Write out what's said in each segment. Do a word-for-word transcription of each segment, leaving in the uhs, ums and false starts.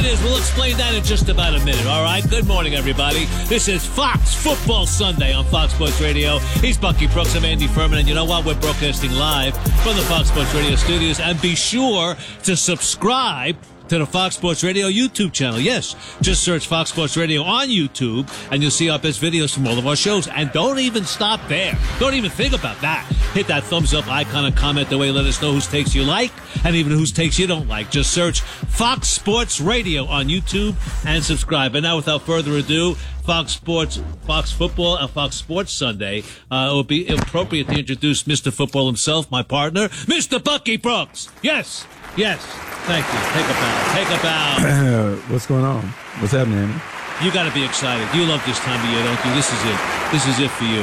is. We'll explain that in just about a minute, all right? Good morning, everybody. This is Fox Football Sunday on Fox Sports Radio. He's Bucky Brooks. I'm Andy Furman. And you know what? We're broadcasting live from the Fox Sports Radio studios. And be sure to subscribe to the Fox Sports Radio YouTube channel. Yes, just search Fox Sports Radio on YouTube, and you'll see our best videos from all of our shows. And don't even stop there. Don't even think about that. Hit that thumbs up icon and comment the way. Let us know whose takes you like and even whose takes you don't like. Just search Fox Sports Radio on YouTube and subscribe. And now, without further ado, Fox Sports, Fox Football, and Fox Sports Sunday. Uh, it would be appropriate to introduce Mister Football himself, my partner, Mister Bucky Brooks. Yes, yes. Thank you. Take a bow. Take a bow. Uh, what's going on? What's happening, Andy? You got to be excited. You love this time of year, don't you? This is it. This is it for you.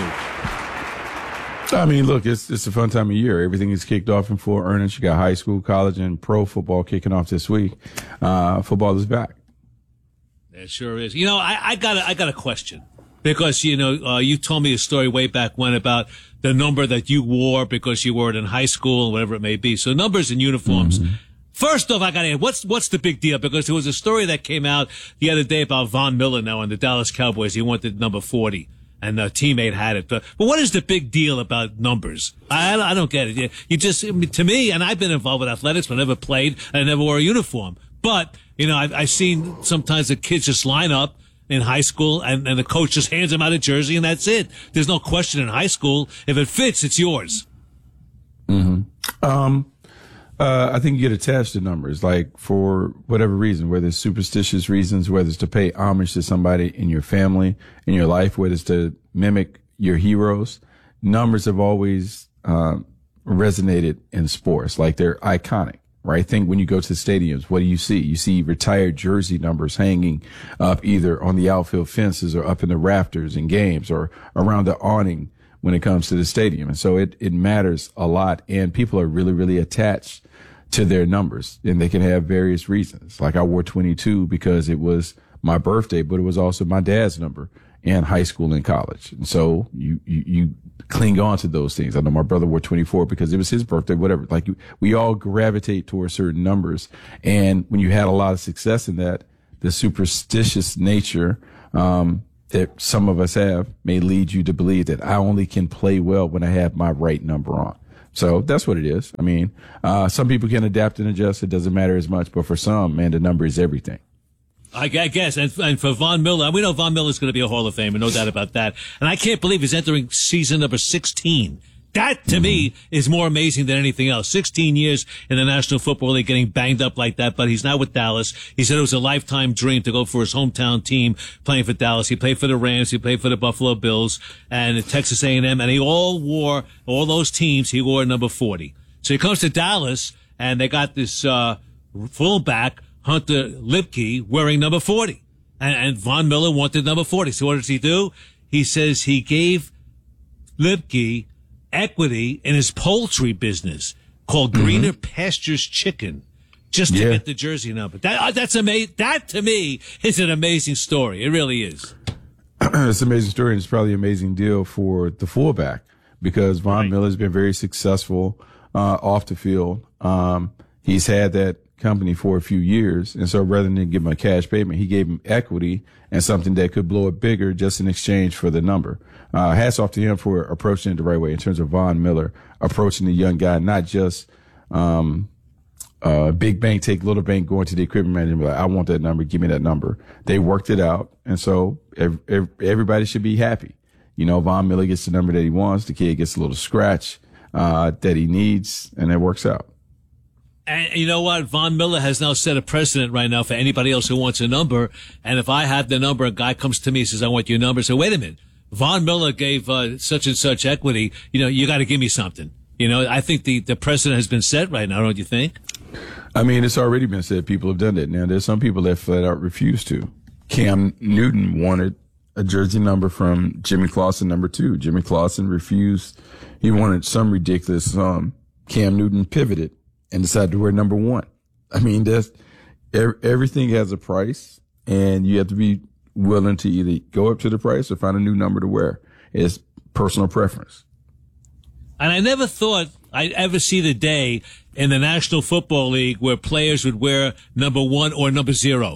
I mean, look, it's it's a fun time of year. Everything is kicked off in full earnest. You got high school, college, and pro football kicking off this week. Uh, football is back. It sure is. You know, I, I got a, I got a question because you know uh, you told me a story way back when about the number that you wore because you wore it in high school, whatever it may be. So numbers and uniforms. Mm-hmm. First off, I got to ask, what's, what's the big deal? Because there was a story that came out the other day about Von Miller now on the Dallas Cowboys. He wanted number forty, and a teammate had it. But, but what is the big deal about numbers? I, I don't get it. You, you just, I mean, to me, and I've been involved with athletics, but I never played, and I never wore a uniform. But, you know, I've, I've seen sometimes the kids just line up in high school, and, and the coach just hands them out a jersey, and that's it. There's no question in high school. If it fits, it's yours. Mm-hmm. Um, Uh, I think you get attached to numbers, like for whatever reason, whether it's superstitious reasons, whether it's to pay homage to somebody in your family, in your life, whether it's to mimic your heroes. Numbers have always uh, resonated in sports, like they're iconic, right? Think when you go to stadiums, what do you see? You see retired jersey numbers hanging up either on the outfield fences or up in the rafters in games or around the awning when it comes to the stadium. And so it, it matters a lot, and people are really, really attached to their numbers, and they can have various reasons. Like I wore twenty-two because it was my birthday, but it was also my dad's number in high school and college. And so you, you, you cling on to those things. I know my brother wore twenty-four because it was his birthday, whatever. Like you, we all gravitate towards certain numbers. And when you had a lot of success in that, the superstitious nature, um, that some of us have may lead you to believe that I only can play well when I have my right number on. So that's what it is. I mean, uh, some people can adapt and adjust. It doesn't matter as much. But for some, man, the number is everything. I guess. And, and for Von Miller, we know Von Miller is going to be a Hall of Famer, no doubt about that. And I can't believe he's entering season number sixteen. That, to mm-hmm. me, is more amazing than anything else. sixteen years in the National Football League getting banged up like that, but he's now with Dallas. He said it was a lifetime dream to go for his hometown team playing for Dallas. He played for the Rams. He played for the Buffalo Bills and Texas A and M, and he all wore, all those teams, he wore number forty. So he comes to Dallas, and they got this uh fullback, Hunter Lipke, wearing number forty. And, and Von Miller wanted number forty. So what does he do? He says he gave Lipke equity in his poultry business called mm-hmm. Greener Pastures Chicken, just to yeah. get the jersey number. That uh, that's amazing. That to me is an amazing story. It really is. It's an amazing story, and it's probably an amazing deal for the fullback because Von right. Miller has been very successful uh, off the field. Um, he's had that company for a few years, and so rather than give him a cash payment, he gave him equity and something that could blow it bigger just in exchange for the number. Uh, hats off to him for approaching it the right way in terms of Von Miller approaching the young guy, not just um, uh, big bank take little bank going to the equipment manager and be like, I want that number, give me that number. They worked it out, and so ev- ev- everybody should be happy. You know, Von Miller gets the number that he wants, the kid gets a little scratch uh, that he needs, and it works out. And you know what? Von Miller has now set a precedent right now for anybody else who wants a number. And if I have the number, a guy comes to me and says, I want your number. So wait a minute. Von Miller gave uh, such and such equity. You know, you got to give me something. You know, I think the, the precedent has been set right now, don't you think? I mean, it's already been said. People have done it. Now, there's some people that flat out refuse to. Cam Newton wanted a jersey number from Jimmy Clausen, number two. Jimmy Clausen refused. He wanted some ridiculous sum. Cam Newton pivoted and decided to wear number one. I mean, that's, everything has a price, and you have to be willing to either go up to the price or find a new number to wear. It's personal preference. And I never thought I'd ever see the day in the National Football League where players would wear number one or number zero.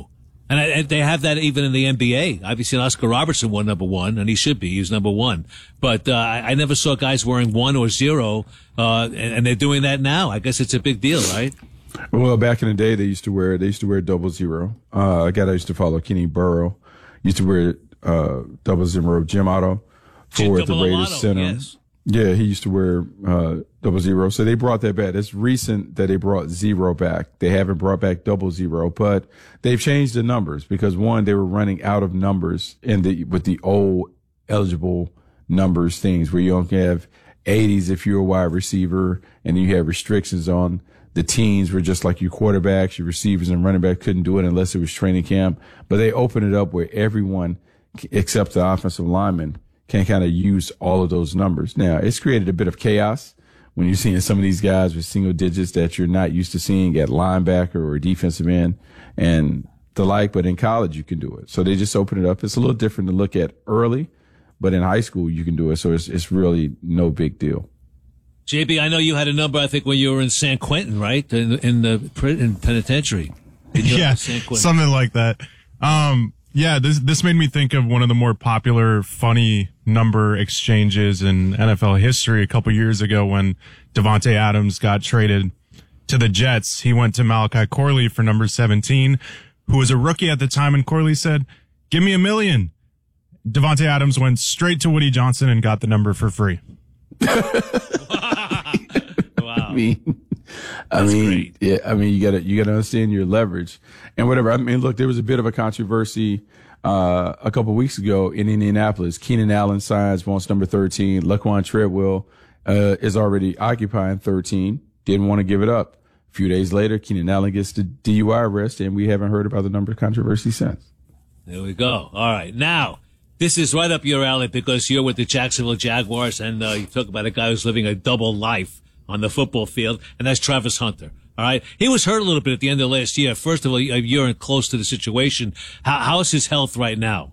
And, I, and they have that even in the N B A. Obviously, Oscar Robertson won number one, and he should be. He's number one. But uh, I, I never saw guys wearing one or zero, uh, and, and they're doing that now. I guess it's a big deal, right? Well, back in the day, they used to wear they used to wear double zero. Uh, a guy I used to follow, Kenny Burrow, used to wear uh, double zero. Jim Otto for the Raiders center. Yes. Yeah, he used to wear uh, double zero. So they brought that back. It's recent that they brought zero back. They haven't brought back double zero, but they've changed the numbers because one, they were running out of numbers in the with the old eligible numbers things where you don't have eighties if you're a wide receiver, and you have restrictions on the teens were just like your quarterbacks, your receivers and running back couldn't do it unless it was training camp. But they opened it up where everyone except the offensive lineman can kind of use all of those numbers. Now, it's created a bit of chaos when you're seeing some of these guys with single digits that you're not used to seeing at linebacker or defensive end and the like, but in college you can do it. So they just open it up. It's a little different to look at early, but in high school you can do it. So it's, it's really no big deal. J B, I know you had a number, I think, when you were in San Quentin, right? In, in the in penitentiary. Yeah, something like that. Um, Yeah, this this made me think of one of the more popular, funny number exchanges in N F L history a couple years ago when Davante Adams got traded to the Jets. He went to Malachi Corley for number seventeen, who was a rookie at the time, and Corley said, "Give me a million." Davante Adams went straight to Woody Johnson and got the number for free. Wow. I mean, I That's mean, great. yeah, I mean, you gotta, you gotta understand your leverage and whatever. I mean, look, there was a bit of a controversy, uh, a couple of weeks ago in Indianapolis. Keenan Allen signs, wants number thirteen. Laquan Treadwell, uh, is already occupying thirteen. Didn't want to give it up. A few days later, Keenan Allen gets the D U I arrest, and we haven't heard about the number controversy since. There we go. All right. Now, this is right up your alley because you're with the Jacksonville Jaguars, and uh, you talk about a guy who's living a double life on the football field, and that's Travis Hunter. All right. He was hurt a little bit at the end of last year. First of all, you're close to the situation. How, how's his health right now?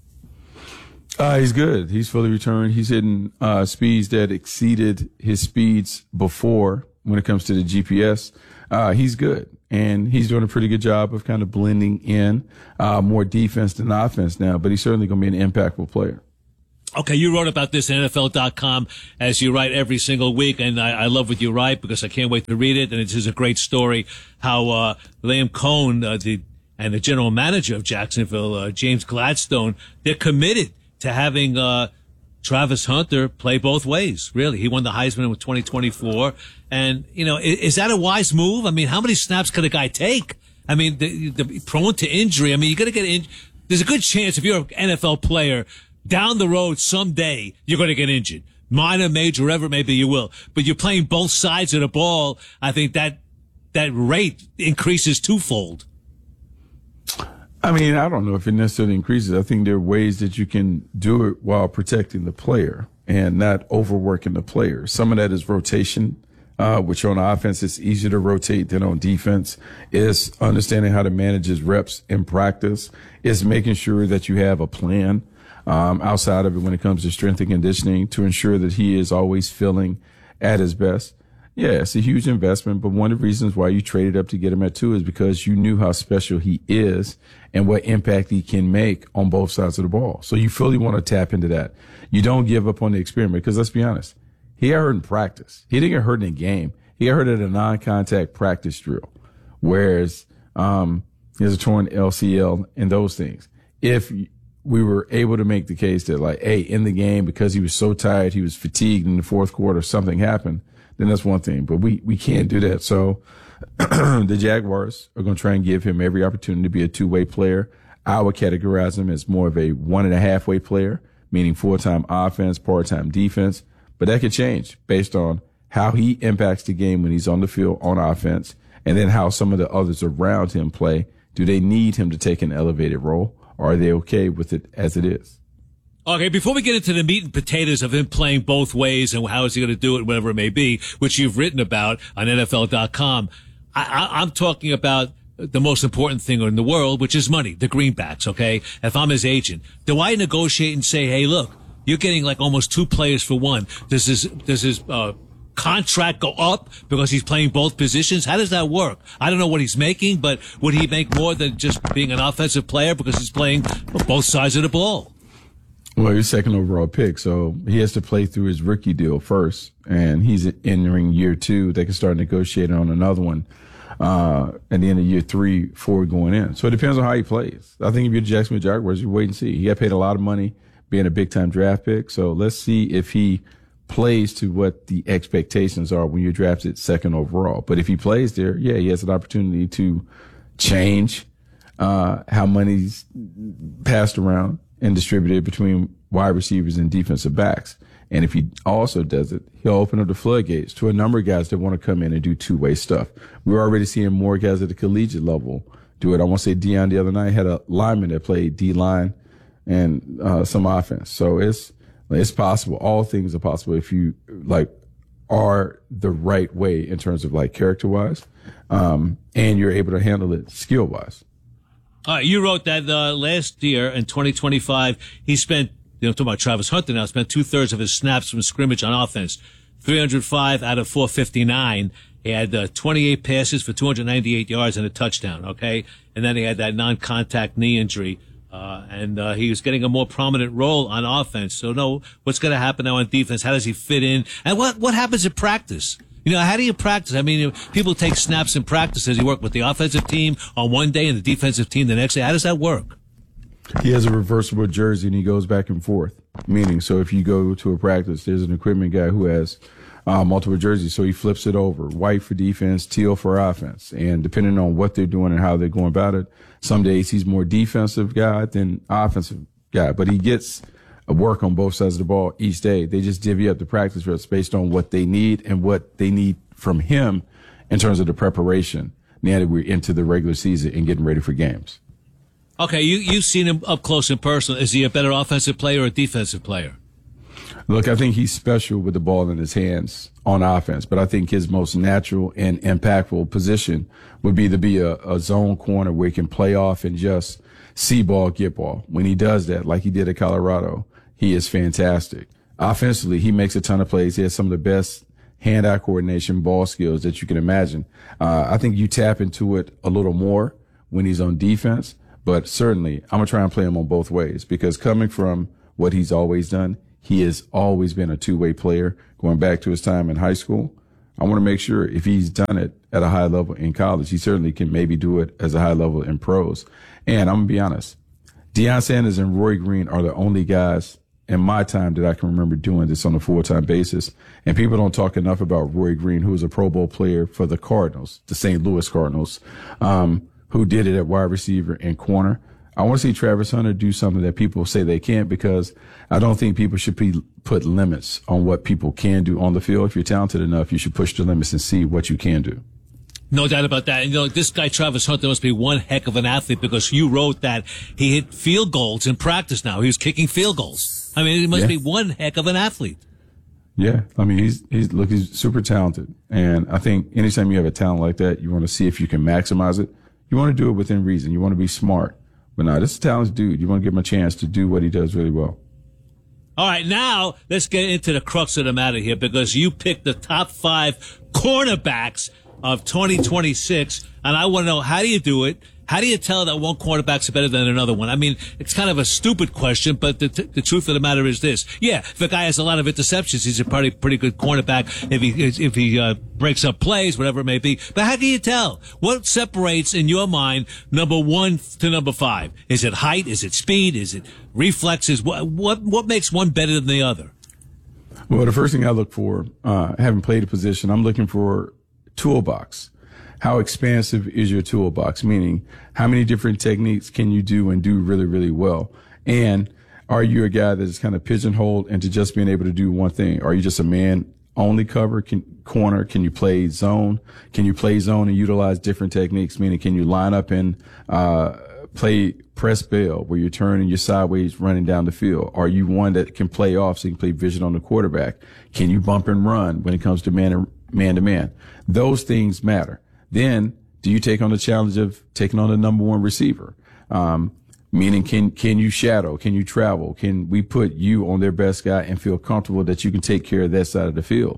Uh, he's good. He's fully returned. He's hitting uh, speeds that exceeded his speeds before when it comes to the G P S. Uh, he's good. And he's doing a pretty good job of kind of blending in uh, more defense than offense now, but he's certainly going to be an impactful player. Okay, you wrote about this in N F L dot com as you write every single week, and I, I love what you write because I can't wait to read it. And it is a great story how uh, Liam Cohn, uh, the and the general manager of Jacksonville, uh, James Gladstone, they're committed to having uh, Travis Hunter play both ways. Really, he won the Heisman in twenty twenty-four, and you know, is, is that a wise move? I mean, how many snaps could a guy take? I mean, the, the prone to injury. I mean, you got to get in. There's a good chance if you're an N F L player. Down the road someday, you're going to get injured. Minor, major, whatever it may be, you will. But you're playing both sides of the ball. I think that that rate increases twofold. I mean, I don't know if it necessarily increases. I think there are ways that you can do it while protecting the player and not overworking the player. Some of that is rotation, uh, which on offense it's easier to rotate than on defense. Is understanding how to manage his reps in practice. Is making sure that you have a plan. Um, outside of it when it comes to strength and conditioning to ensure that he is always feeling at his best. Yeah, it's a huge investment, but one of the reasons why you traded up to get him at two is because you knew how special he is and what impact he can make on both sides of the ball. So you fully want to tap into that. You don't give up on the experiment because let's be honest, he got hurt in practice. He didn't get hurt in a game. He got hurt at a non-contact practice drill, whereas um, he has a torn L C L and those things. If we were able to make the case that like, hey, in the game, because he was so tired, he was fatigued in the fourth quarter, something happened, then that's one thing. But we, we can't do that. So the Jaguars are going to try and give him every opportunity to be a two-way player. I would categorize him as more of a one and a half way player, meaning full-time offense, part-time defense. But that could change based on how he impacts the game when he's on the field on offense, and then how some of the others around him play. Do they need him to take an elevated role? Or are they okay with it as it is? Okay, before we get into the meat and potatoes of him playing both ways and how is he going to do it, whatever it may be, which you've written about on N F L dot com, I, I, I'm talking about the most important thing in the world, which is money, the greenbacks, okay? If I'm his agent, do I negotiate and say, hey, look, you're getting like almost two players for one. Does his, does his, uh, contract go up because he's playing both positions? How does that work? I don't know what he's making, but would he make more than just being an offensive player because he's playing both sides of the ball? Well, he's second overall pick, so he has to play through his rookie deal first, and he's entering year two. They can start negotiating on another one uh, at the end of year three, four going in. So it depends on how he plays. I think if you're the Jacksonville Jaguars, you wait and see. He got paid a lot of money being a big-time draft pick, so let's see if he plays to what the expectations are when you're drafted second overall. But if he plays there, yeah, he has an opportunity to change uh, how money's passed around and distributed between wide receivers and defensive backs. And if he also does it, he'll open up the floodgates to a number of guys that want to come in and do two-way stuff. We're already seeing more guys at the collegiate level do it. I want to say Deion the other night had a lineman that played D-line and uh, some offense. So it's it's possible. All things are possible if you like are the right way in terms of like character-wise, um, and you're able to handle it skill-wise. All right, you wrote that uh, last year in twenty twenty-five, he spent, you know, talking about Travis Hunter now, spent two-thirds of his snaps from scrimmage on offense. three hundred five out of four fifty-nine. He had uh, twenty-eight passes for two hundred ninety-eight yards and a touchdown, okay? And then he had that non-contact knee injury, uh, and uh, he was getting a more prominent role on offense. So, no, what's going to happen now on defense? How does he fit in? And what, what happens in practice? You know, how do you practice? I mean, people take snaps in practice. Does he work with the offensive team on one day and the defensive team the next day? How does that work? He has a reversible jersey and he goes back and forth. Meaning, so if you go to a practice, there's an equipment guy who has uh, multiple jerseys. So he flips it over. White for defense, teal for offense. And depending on what they're doing and how they're going about it, some days he's more defensive guy than offensive guy. But he gets work on both sides of the ball each day. They just divvy up the practice reps based on what they need and what they need from him in terms of the preparation now that we're into the regular season and getting ready for games. Okay, you, you've seen him up close and personal. Is he a better offensive player or a defensive player? Look, I think he's special with the ball in his hands on offense, but I think his most natural and impactful position would be to be a, a zone corner where he can play off and just see ball, get ball. When he does that, like he did at Colorado, he is fantastic. Offensively, he makes a ton of plays. He has some of the best hand-eye coordination, ball skills that you can imagine. Uh, I think you tap into it a little more when he's on defense, but certainly I'm going to try and play him on both ways because coming from what he's always done, he has always been a two-way player going back to his time in high school. I want to make sure if he's done it at a high level in college, he certainly can maybe do it as a high level in pros. And I'm going to be honest, Deion Sanders and Roy Green are the only guys in my time that I can remember doing this on a full-time basis. And people don't talk enough about Roy Green, who was a Pro Bowl player for the Cardinals, the Saint Louis Cardinals, um, who did it at wide receiver and corner. I want to see Travis Hunter do something that people say they can't because I don't think people should be, put limits on what people can do on the field. If you're talented enough, you should push the limits and see what you can do. No doubt about that. And, you know, this guy, Travis Hunter, must be one heck of an athlete because you wrote that he hit field goals in practice now. He was kicking field goals. I mean, he must yeah. be one heck of an athlete. Yeah. I mean, he's, he's, look, he's super talented. And I think anytime you have a talent like that, you want to see if you can maximize it. You want to do it within reason. You want to be smart. But no, this is a talented dude. You want to give him a chance to do what he does really well. All right, now let's get into the crux of the matter here because you picked the top five cornerbacks of twenty twenty-six, and I want to know, how do you do it? How do you tell that one quarterback's better than another one? I mean, it's kind of a stupid question, but the, t- the truth of the matter is this. Yeah, if a guy has a lot of interceptions, he's a pretty, pretty good cornerback if he, if he, uh, breaks up plays, whatever it may be. But how do you tell? What separates, in your mind, number one to number five? Is it height? Is it speed? Is it reflexes? What, what, what makes one better than the other? Well, the first thing I look for, uh, having played a position, I'm looking for toolbox. How expansive is your toolbox? Meaning, how many different techniques can you do and do really, really well? And are you a guy that is kind of pigeonholed into just being able to do one thing? Are you just a man only cover can, corner? Can you play zone? Can you play zone and utilize different techniques? Meaning, can you line up and uh play press bail where you're turning your sideways running down the field? Are you one that can play off so you can play vision on the quarterback? Can you bump and run when it comes to man man to man? Those things matter. Then, do you take on the challenge of taking on the number one receiver? Um, meaning, can can you shadow? Can you travel? Can we put you on their best guy and feel comfortable that you can take care of that side of the field?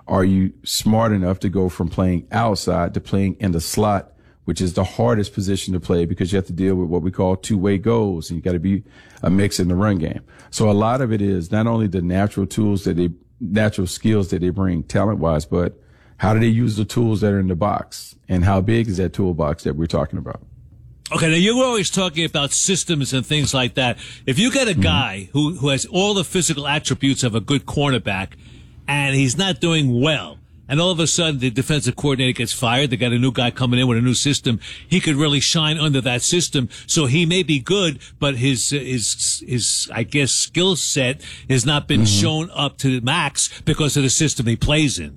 Are you smart enough to go from playing outside to playing in the slot, which is the hardest position to play because you have to deal with what we call two-way goals, and you got to be a mix in the run game. So a lot of it is not only the natural tools that they, natural skills that they bring talent-wise, but how do they use the tools that are in the box, and how big is that toolbox that we're talking about? Okay, now you were always talking about systems and things like that. If you get a guy mm-hmm. who, who has all the physical attributes of a good cornerback and he's not doing well, and all of a sudden the defensive coordinator gets fired, they got a new guy coming in with a new system, he could really shine under that system. So he may be good, but his, his, his, I guess, skill set has not been mm-hmm. shown up to the max because of the system he plays in.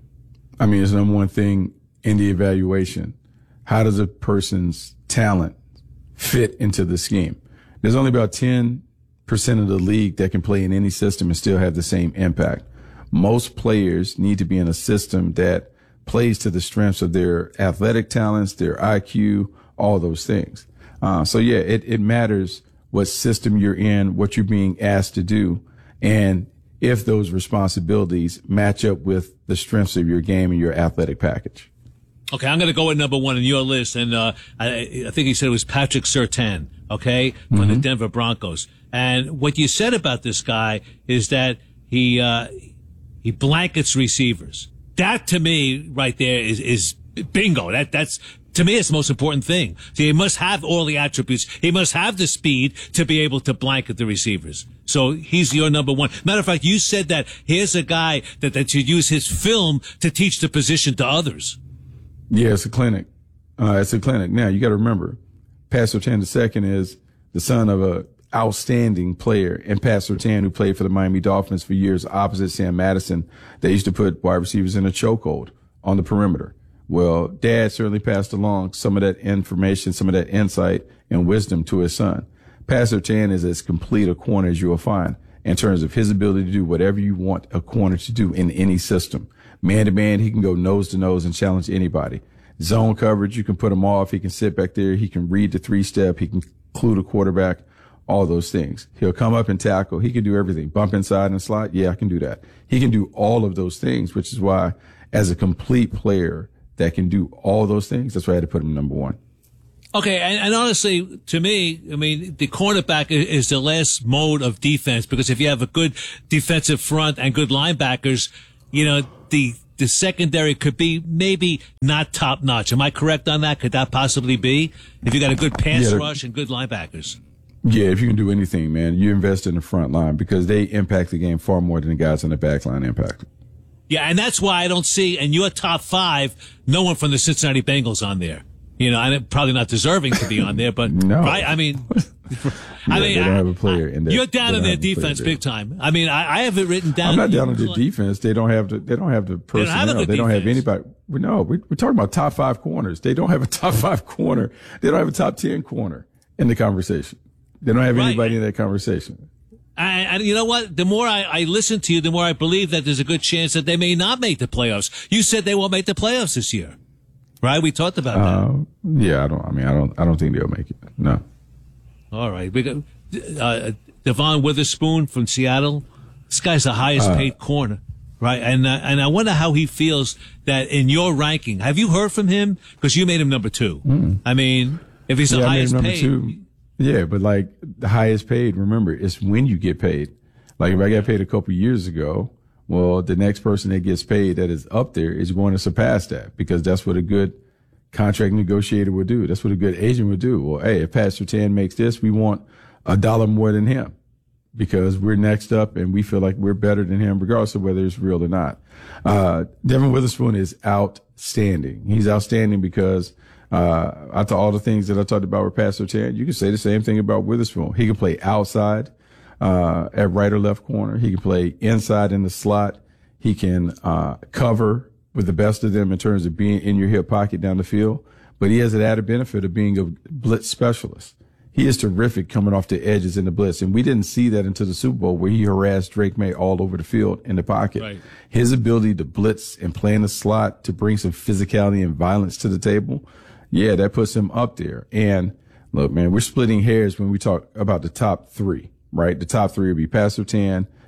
I mean, it's the number one thing in the evaluation. How does a person's talent fit into the scheme? There's only about ten percent of the league that can play in any system and still have the same impact. Most players need to be in a system that plays to the strengths of their athletic talents, their I Q, all those things. Uh, so yeah, it, it matters what system you're in, what you're being asked to do, and if those responsibilities match up with the strengths of your game and your athletic package. Okay, I'm going to go with number one on your list, and uh, I, I think he said it was Patrick Surtain, okay, from mm-hmm. the Denver Broncos. And what you said about this guy is that he uh, he blankets receivers. That to me, right there, is is bingo. That that's to me, it's the most important thing. So he must have all the attributes. He must have the speed to be able to blanket the receivers. So he's your number one. Matter of fact, you said that here's a guy that that should use his film to teach the position to others. Yeah, it's a clinic. Uh, it's a clinic. Now, you got to remember, Pat Surtain the second is the son of a outstanding player, and Pat Surtain, who played for the Miami Dolphins for years opposite Sam Madison. They used to put wide receivers in a chokehold on the perimeter. Well, Dad certainly passed along some of that information, some of that insight and wisdom to his son. Pat Surtain is as complete a corner as you will find in terms of his ability to do whatever you want a corner to do in any system. Man to man, he can go nose to nose and challenge anybody. Zone coverage, you can put him off. He can sit back there. He can read the three step. He can clue the quarterback, all those things. He'll come up and tackle. He can do everything. Bump inside and slide. Yeah, I can do that. He can do all of those things, which is why as a complete player that can do all those things, that's why I had to put him number one. Okay, and, and honestly, to me, I mean, the cornerback is the last mode of defense, because if you have a good defensive front and good linebackers, you know, the the secondary could be maybe not top notch. Am I correct on that? Could that possibly be if you got a good pass yeah, rush and good linebackers? Yeah, if you can do anything, man, you invest in the front line because they impact the game far more than the guys on the back line impact. Yeah, and that's why I don't see in your top five no one from the Cincinnati Bengals on there. You know, I'm probably not deserving to be on there, but no. Right? I mean, yeah, I mean, they don't have a player I, in there. You're down in their defense big time. I mean, I, I have it written down. I'm not down on their defense. They don't have the. They don't have the personnel. They don't have, they don't have anybody. No, we, we're talking about top five corners. They don't have a top five corner. They don't have a top ten corner in the conversation. They don't have right. anybody in that conversation. And, and you know what? The more I, I listen to you, the more I believe that there's a good chance that they may not make the playoffs. You said they won't make the playoffs this year, right? We talked about uh, that. Yeah, I don't. I mean, I don't. I don't think they'll make it. No. All right, we got uh, Devon Witherspoon from Seattle. This guy's the highest paid uh, corner, right? And uh, and I wonder how he feels that in your ranking. Have you heard from him? Because you made him number two. Mm. I mean, if he's the yeah, highest I made him number paid. Two. Yeah, but like the highest paid, remember, it's when you get paid. Like if I got paid a couple years ago, well, the next person that gets paid that is up there is going to surpass that because that's what a good contract negotiator would do. That's what a good agent would do. Well, hey, if Pat Surtain makes this, we want a dollar more than him because we're next up and we feel like we're better than him regardless of whether it's real or not. Uh, Devon Witherspoon is outstanding. He's outstanding because Uh, after all the things that I talked about with Pat Surtain, you can say the same thing about Witherspoon. He can play outside, uh, at right or left corner. He can play inside in the slot. He can, uh, cover with the best of them in terms of being in your hip pocket down the field. But he has an added benefit of being a blitz specialist. He is terrific coming off the edges in the blitz. And we didn't see that until the Super Bowl where he harassed Drake May all over the field in the pocket. Right. His ability to blitz and play in the slot to bring some physicality and violence to the table. Yeah, that puts him up there. And look, man, we're splitting hairs when we talk about the top three, right? The top three would be Pat Surtain,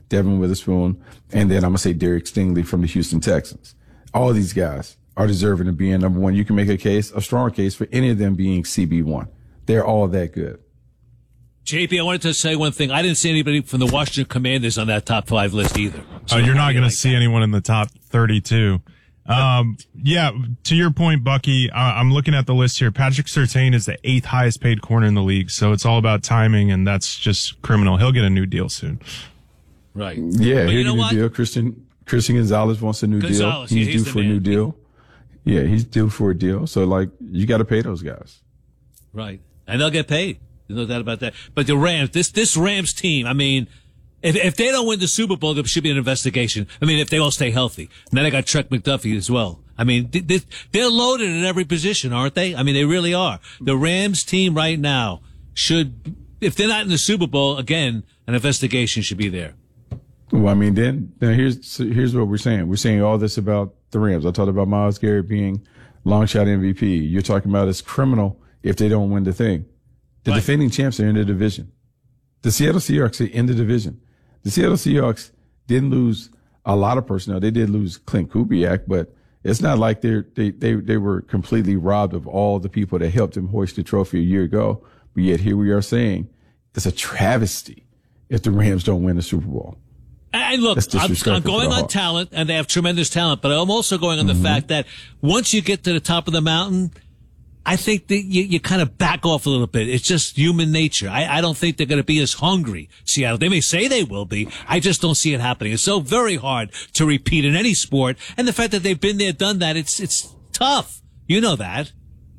Devin Witherspoon, and then I'm going to say Derek Stingley from the Houston Texans. All these guys are deserving of being number one. You can make a case, a strong case for any of them being C B one. They're all that good. J P, I wanted to say one thing. I didn't see anybody from the Washington Commanders on that top five list either. So uh, you're not going like to see that. anyone in the top thirty-two. Um, yeah, to your point, Bucky, uh, I'm looking at the list here. Patrick Surtain is the eighth highest paid corner in the league, so it's all about timing, and that's just criminal. He'll get a new deal soon. Right. Yeah, he'll get a new deal. Christian, Christian Gonzalez wants a new Gonzalez, deal. He's yeah, he's due for man. a new deal. Yeah, he's due for a deal. So, like, you got to pay those guys. Right. And they'll get paid. There's no doubt about that. But the Rams, this, this Rams team, I mean, if, if they don't win the Super Bowl, there should be an investigation. I mean, if they all stay healthy. And then I got Trek McDuffie as well. I mean, they, they're loaded at every position, aren't they? I mean, they really are. The Rams team right now should, if they're not in the Super Bowl, again, an investigation should be there. Well, I mean, then, then here's, here's what we're saying. We're saying all this about the Rams. I talked about Myles Garrett being long shot M V P. You're talking about it's criminal if they don't win the thing. The right. defending champs are in the division. The Seattle Seahawks are in the division. The Seattle Seahawks didn't lose a lot of personnel. They did lose Clint Kubiak, but it's not like they're, they, they, they were completely robbed of all the people that helped them hoist the trophy a year ago. But yet here we are saying it's a travesty if the Rams don't win the Super Bowl. And look, I'm, I'm going on talent, and they have tremendous talent, but I'm also going on the mm-hmm. fact that once you get to the top of the mountain, I think that you, you kind of back off a little bit. It's just human nature. I, I don't think they're going to be as hungry, Seattle. They may say they will be. I just don't see it happening. It's so very hard to repeat in any sport. And the fact that they've been there, done that, it's it's tough. You know that.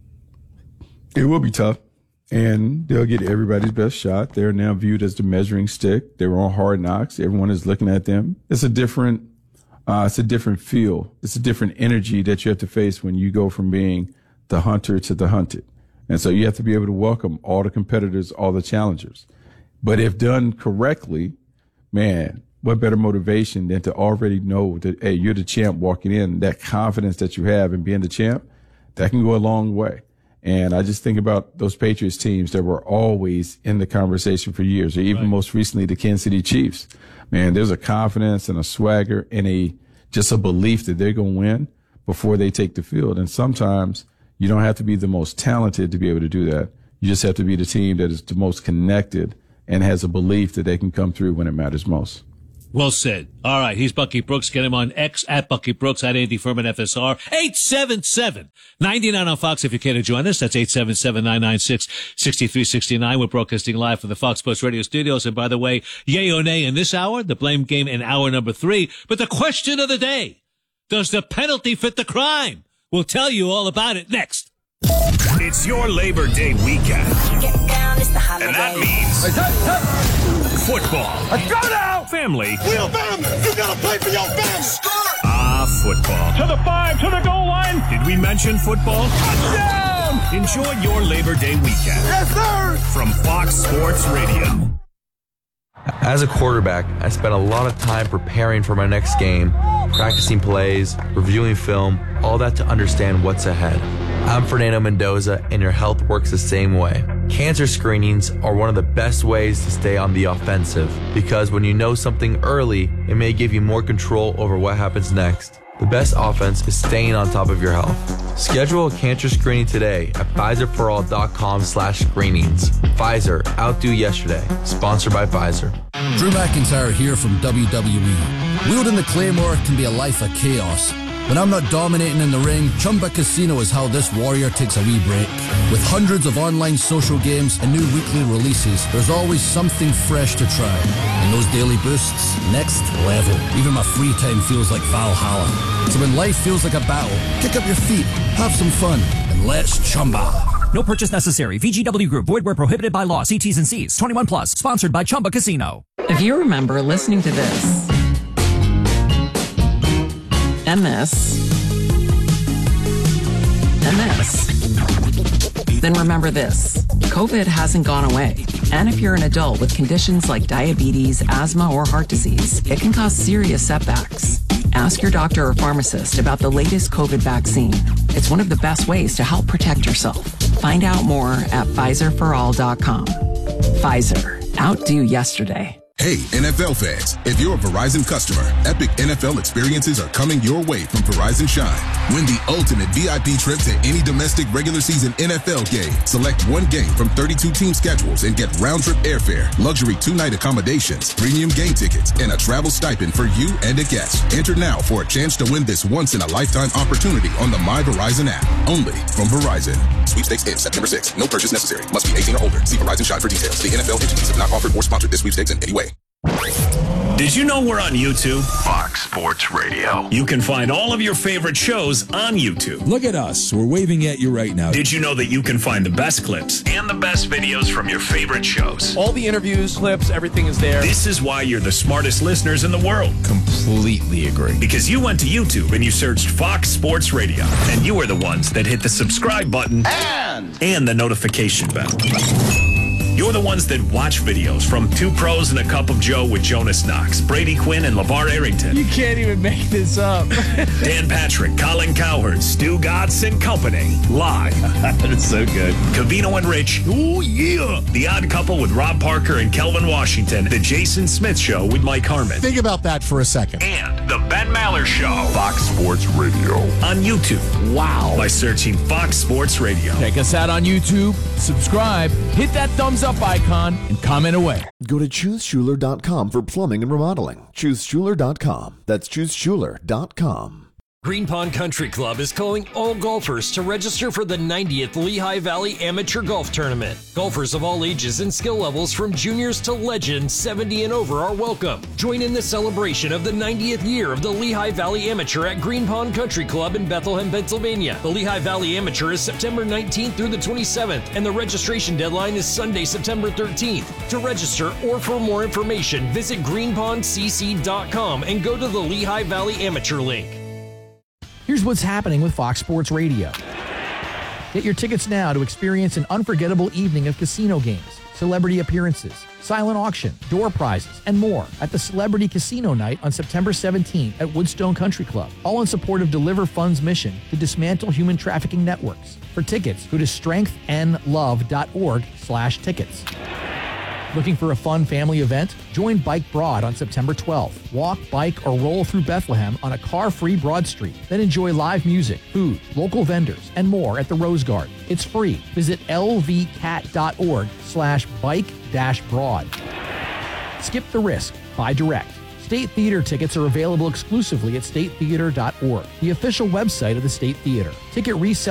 It will be tough. And they'll get everybody's best shot. They're now viewed as the measuring stick. They were on Hard Knocks. Everyone is looking at them. It's a different, uh, it's a different feel. It's a different energy that you have to face when you go from being the hunter to the hunted. And so you have to be able to welcome all the competitors, all the challengers. But if done correctly, man, what better motivation than to already know that, hey, you're the champ walking in. That confidence that you have in being the champ, that can go a long way. And I just think about those Patriots teams that were always in the conversation for years, or even right. most recently the Kansas City Chiefs. Man, there's a confidence and a swagger and a just a belief that they're going to win before they take the field. And sometimes you don't have to be the most talented to be able to do that. You just have to be the team that is the most connected and has a belief that they can come through when it matters most. Well said. All right. He's Bucky Brooks. Get him on X at Bucky Brooks, at Andy Furman F S R. eight seven seven, nine nine on Fox if you care to join us. That's eight seven seven, nine nine six, six three six nine. We're broadcasting live from the Fox Sports Radio studios. And by the way, yay or nay in this hour, the blame game in hour number three. But the question of the day, does the penalty fit the crime? We'll tell you all about it next. It's your Labor Day weekend. And that means football. Let's go now! Family. Real family. You gotta play for your family. Ah, football. To the five, to the goal line. Did we mention football? Touchdown! Enjoy your Labor Day weekend. Yes, sir! From Fox Sports Radio. As a quarterback, I spent a lot of time preparing for my next game, practicing plays, reviewing film, all that to understand what's ahead. I'm Fernando Mendoza, and your health works the same way. Cancer screenings are one of the best ways to stay on the offensive, because when you know something early, it may give you more control over what happens next. The best offense is staying on top of your health. Schedule a cancer screening today at Pfizer-for-all.com slash screenings. Pfizer, outdo yesterday. Sponsored by Pfizer. Drew McIntyre here from W W E. Wielding the Claymore can be a life of chaos. When I'm not dominating in the ring, Chumba Casino is how this warrior takes a wee break. With hundreds of online social games and new weekly releases, there's always something fresh to try. And those daily boosts, next level. Even my free time feels like Valhalla. So when life feels like a battle, kick up your feet, have some fun, and let's Chumba. No purchase necessary. V G W Group. Void where prohibited by law. See T's and C's. twenty-one plus. Sponsored by Chumba Casino. If you remember listening to this and this and this, then remember this. COVID hasn't gone away. And if you're an adult with conditions like diabetes, asthma, or heart disease, it can cause serious setbacks. Ask your doctor or pharmacist about the latest COVID vaccine. It's one of the best ways to help protect yourself. Find out more at Pfizer for all dot com. Pfizer. Outdo yesterday. Hey, N F L fans, if you're a Verizon customer, epic N F L experiences are coming your way from Verizon Shine. Win the ultimate V I P trip to any domestic regular season N F L game. Select one game from thirty-two team schedules and get round-trip airfare, luxury two-night accommodations, premium game tickets, and a travel stipend for you and a guest. Enter now for a chance to win this once-in-a-lifetime opportunity on the My Verizon app. Only from Verizon. Sweepstakes ends September sixth. No purchase necessary. Must be eighteen or older. See Verizon Shine for details. The N F L entities have not offered or sponsored this sweepstakes in any way. Did you know we're on YouTube? Fox Sports Radio. You can find all of your favorite shows on YouTube. Look at us. We're waving at you right now. Did you know that you can find the best clips and the best videos from your favorite shows? All the interviews, clips, everything is there. This is why you're the smartest listeners in the world. Completely agree. Because you went to YouTube and you searched Fox Sports Radio. And you are the ones that hit the subscribe button and, and the notification bell. You're the ones that watch videos from Two Pros and a Cup of Joe with Jonas Knox, Brady Quinn, and LeVar Arrington. You can't even make this up. Dan Patrick, Colin Cowherd, Stu Gatz and Company. Live. That is so good. Covino and Rich. Oh, yeah. The Odd Couple with Rob Parker and Kelvin Washington. The Jason Smith Show with Mike Harmon. Think about that for a second. And The Ben Maller Show. Fox Sports Radio. On YouTube. Wow. By searching Fox Sports Radio. Check us out on YouTube. Subscribe. Hit that thumbs up icon and comment away. Go to choose schuler dot com for plumbing and remodeling. choose schuler dot com. That's choose schuler dot com. Green Pond Country Club is calling all golfers to register for the ninetieth Lehigh Valley Amateur Golf Tournament. Golfers of all ages and skill levels from juniors to legends seventy and over are welcome. Join in the celebration of the ninetieth year of the Lehigh Valley Amateur at Green Pond Country Club in Bethlehem, Pennsylvania. The Lehigh Valley Amateur is September nineteenth through the twenty-seventh, and the registration deadline is Sunday, September thirteenth. To register or for more information, visit green pond c c dot com and go to the Lehigh Valley Amateur link. Here's what's happening with Fox Sports Radio. Get your tickets now to experience an unforgettable evening of casino games, celebrity appearances, silent auction, door prizes, and more at the Celebrity Casino Night on September seventeenth at Woodstone Country Club, all in support of Deliver Fund's mission to dismantle human trafficking networks. For tickets, go to strength n love dot org slash tickets. Looking for a fun family event? Join Bike Broad on September twelfth. Walk, bike, or roll through Bethlehem on a car-free Broad Street. Then enjoy live music, food, local vendors, and more at the Rose Garden. It's free. Visit l v cat dot org slash bike dash broad. Skip the risk. Buy direct. State Theater tickets are available exclusively at state theater dot org, the official website of the State Theater. Ticket resale